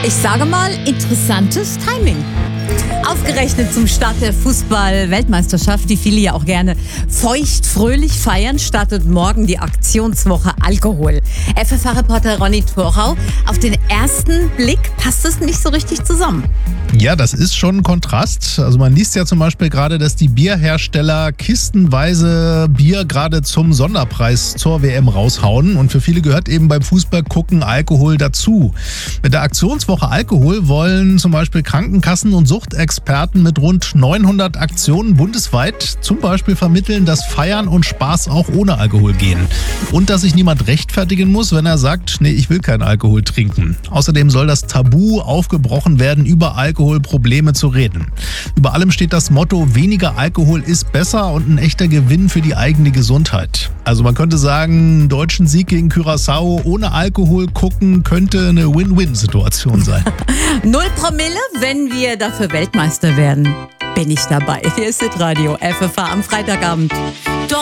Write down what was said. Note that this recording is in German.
Ich sage mal, interessantes Timing. Aufgerechnet zum Start der Fußball-Weltmeisterschaft, die viele ja auch gerne feucht-fröhlich feiern, startet morgen die Aktionswoche Alkohol. FFH-Reporter Ronny Thorau, auf den ersten Blick passt es nicht so richtig zusammen. Ja, das ist schon ein Kontrast. Also man liest ja zum Beispiel gerade, dass die Bierhersteller kistenweise Bier gerade zum Sonderpreis zur WM raushauen. Und für viele gehört eben beim Fußballgucken Alkohol dazu. Mit der Aktionswoche Alkohol wollen zum Beispiel Krankenkassen und Suchtexperten mit rund 900 Aktionen bundesweit zum Beispiel vermitteln, dass Feiern und Spaß auch ohne Alkohol gehen. Und dass sich niemand rechtfertigen muss, wenn er sagt, nee, ich will keinen Alkohol trinken. Außerdem soll das Tabu aufgebrochen werden, über Alkoholprobleme zu reden. Über allem steht das Motto, weniger Alkohol ist besser und ein echter Gewinn für die eigene Gesundheit. Also man könnte sagen, einen deutschen Sieg gegen Curaçao ohne Alkohol gucken könnte eine Win-Win-Situation sein. 0 Promille, wenn wir dafür Weltmeister werden, bin ich dabei. Hier ist Hitradio FFH am Freitagabend.